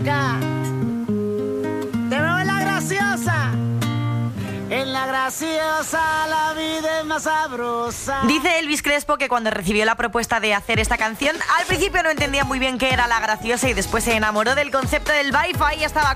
loca. Te veo en la graciosa. En la graciosa la vida es más sabrosa. Dice Elvis Crespo que cuando recibió la propuesta de hacer esta canción, al principio no entendía muy bien qué era la graciosa y después se enamoró del concepto del Wi-Fi y estaba